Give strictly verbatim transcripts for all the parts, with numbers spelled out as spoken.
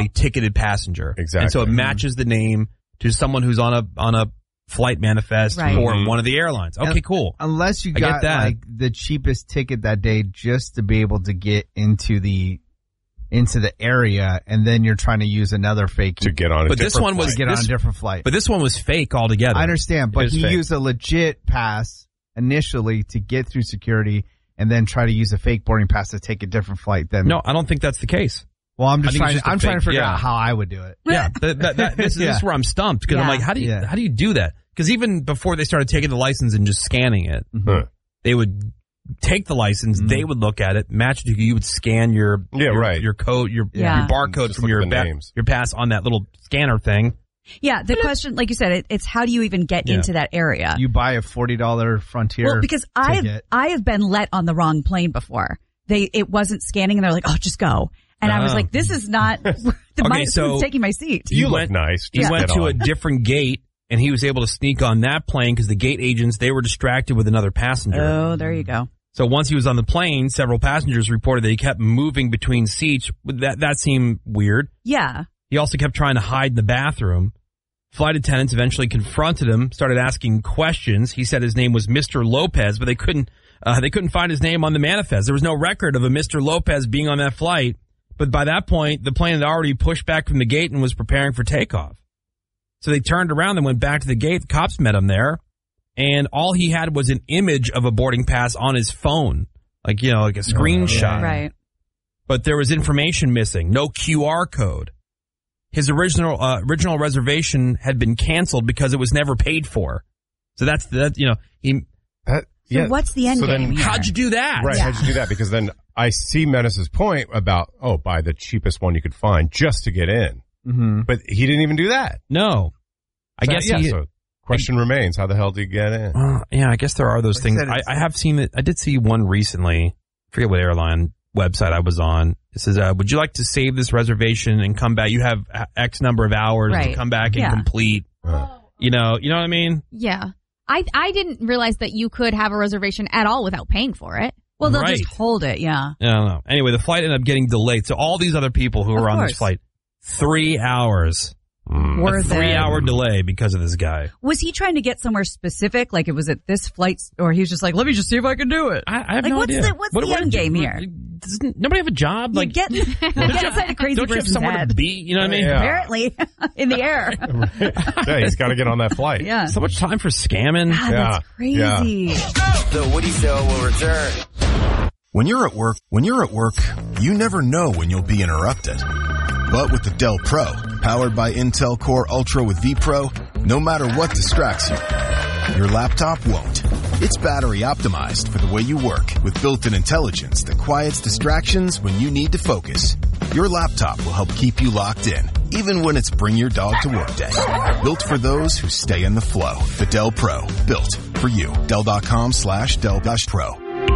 a ticketed passenger. Exactly. And so it matches the name to someone who's on a on a flight manifest Right. for Mhm. one of the airlines. Okay, cool. Unless you I get got that. like the cheapest ticket that day just to be able to get into the into the area, and then you're trying to use another fake To get on a But this different one was to get this, on a different flight. But this one was fake altogether. I understand, but is he fake. used a legit pass initially to get through security, and then try to use a fake boarding pass to take a different flight. Then No, I don't think that's the case. well, I'm I just think it's trying. just a I'm trying to fake- figure yeah. out how I would do it. Yeah, that, that, that, this, is, Yeah. this is where I'm stumped because I'm Yeah. like, how do you Yeah. how do you do that? Because even before they started taking the license and just scanning it, Huh. they would take the license, Mhm. they would look at it, match it to you, you would scan your Yeah, your, right. your code, your, Yeah. your barcode Just from look your at the ba- names. your pass on that little scanner thing. Yeah, the question, like you said, it, it's how do you even get Yeah. into that area? You buy a forty dollar Frontier. Well, because I have, ticket. I have been let on the wrong plane before. They it wasn't scanning, and they're like, "Oh, just go." And I was Oh. like, "This is not the Okay, my so- taking my seat." You, You look went- nice. He Just went get to on. a different gate, and he was able to sneak on that plane because the gate agents, they were distracted with another passenger. Oh, there you go. So once he was on the plane, several passengers reported that he kept moving between seats. That that seemed weird. Yeah, He also kept trying to hide in the bathroom. Flight attendants eventually confronted him, started asking questions. He said his name was Mister Lopez, but they couldn't uh, they couldn't find his name on the manifest. There was no record of a Mister Lopez being on that flight. But by that point, the plane had already pushed back from the gate and was preparing for takeoff. So they turned around and went back to the gate. The cops met him there, and all he had was an image of a boarding pass on his phone, like, you know, like a screenshot. right. But there was information missing, no Q R code. His original uh, original reservation had been canceled because it was never paid for. So that's that. You know, he. That, So yeah. what's the end So then game here? How'd you do that? Right, Yeah. how'd you do that? Because then I see Menace's point about, oh, buy the cheapest one you could find just to get in. Mm-hmm. But he didn't even do that. No, I So, guess yeah, he. so question remains, how the hell do you get in? Uh, yeah, I guess there are those Like I things. said, I, it's- I have seen it. I did see one recently. I forget what airline website I was on. It says, uh, "Would you like to save this reservation and come back? You have X number of hours Right. to come back and Yeah. complete." Uh, You know, you know what I mean? Yeah. I I didn't realize that you could have a reservation at all without paying for it. Well, they'll Right. just hold it. Yeah. I don't know. Anyway, the flight ended up getting delayed. So all these other people who Of were on course. this flight, three hours, mm. Worth a three it. hour delay because of this guy. Was he trying to get somewhere specific? Like it was at this flight, or he was just like, "Let me just see if I can do it." I, I have Like, no what's idea. the- what's the what end do I- game here? Doesn't nobody have a job? You Like, get, you get inside a crazy don't you have person's somewhere head. to be? You know what I mean? Yeah. Apparently, in the air. yeah, he's got to get on that flight. Yeah. So much time for scamming. God, Yeah. that's crazy. The Woody Show will return. When you're at work, when you're at work, you never know when you'll be interrupted. But with the Dell Pro, powered by Intel Core Ultra with vPro, no matter what distracts you, your laptop won't. It's battery optimized for the way you work with built-in intelligence that quiets distractions when you need to focus. Your laptop will help keep you locked in, even when it's bring your dog to work day. Built for those who stay in the flow. The Dell Pro, built for you. Dell.com slash Dell dash Pro.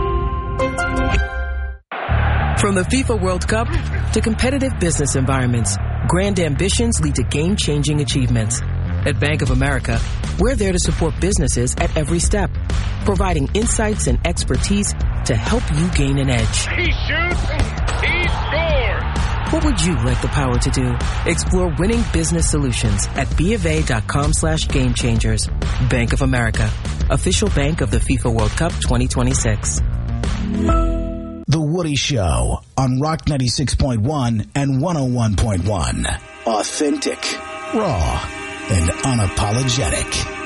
From the FIFA World Cup to competitive business environments, grand ambitions lead to game-changing achievements. At Bank of America, we're there to support businesses at every step, providing insights and expertise to help you gain an edge. He shoots, he scores! What would you like the power to do? Explore winning business solutions at BofA.com slash game changers. Bank of America, official bank of the FIFA World Cup twenty twenty-six. The Woody Show on Rock ninety-six point one and one oh one point one. Authentic, raw, and unapologetic.